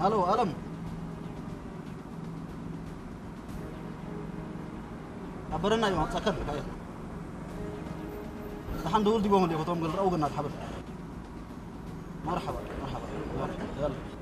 الو ألم أبرنا يوم تسكر كاي نحن دول دي بوم اللي كتوم قال أوجنا الحبل مرحبا مرحبا يلا